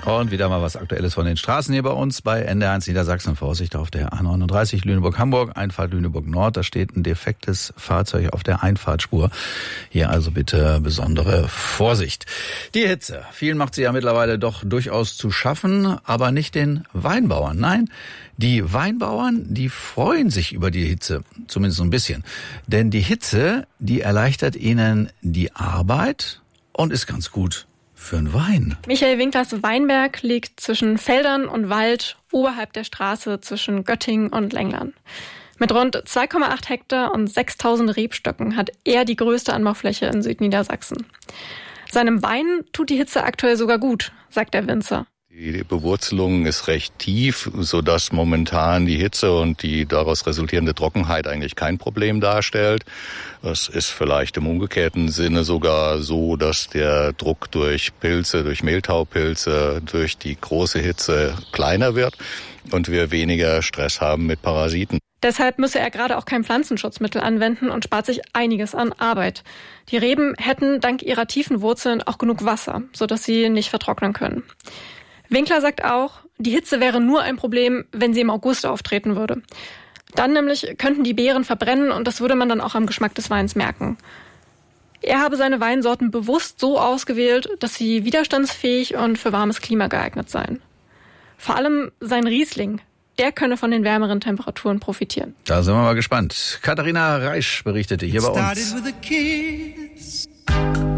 Und wieder mal was Aktuelles von den Straßen hier bei uns bei NDR1 Niedersachsen. Vorsicht auf der A39 Lüneburg-Hamburg, Einfahrt Lüneburg-Nord. Da steht ein defektes Fahrzeug auf der Einfahrtspur. Hier also bitte besondere Vorsicht. Die Hitze. Vielen macht sie ja mittlerweile doch durchaus zu schaffen, aber nicht den Weinbauern. Nein, die Weinbauern, die freuen sich über die Hitze. Zumindest so ein bisschen. Denn die Hitze, die erleichtert ihnen die Arbeit und ist ganz gut für einen Wein. Michael Winklers Weinberg liegt zwischen Feldern und Wald oberhalb der Straße zwischen Göttingen und Lenglern. Mit rund 2,8 Hektar und 6.000 Rebstöcken hat er die größte Anbaufläche in Südniedersachsen. Seinem Wein tut die Hitze aktuell sogar gut, sagt der Winzer. Die Bewurzelung ist recht tief, sodass momentan die Hitze und die daraus resultierende Trockenheit eigentlich kein Problem darstellt. Es ist vielleicht im umgekehrten Sinne sogar so, dass der Druck durch Pilze, durch Mehltaupilze, durch die große Hitze kleiner wird und wir weniger Stress haben mit Parasiten. Deshalb müsse er gerade auch kein Pflanzenschutzmittel anwenden und spart sich einiges an Arbeit. Die Reben hätten dank ihrer tiefen Wurzeln auch genug Wasser, sodass sie nicht vertrocknen können. Winkler sagt auch, die Hitze wäre nur ein Problem, wenn sie im August auftreten würde. Dann nämlich könnten die Beeren verbrennen und das würde man dann auch am Geschmack des Weins merken. Er habe seine Weinsorten bewusst so ausgewählt, dass sie widerstandsfähig und für warmes Klima geeignet seien. Vor allem sein Riesling, der könne von den wärmeren Temperaturen profitieren. Da sind wir mal gespannt. Katharina Reisch berichtete hier bei uns.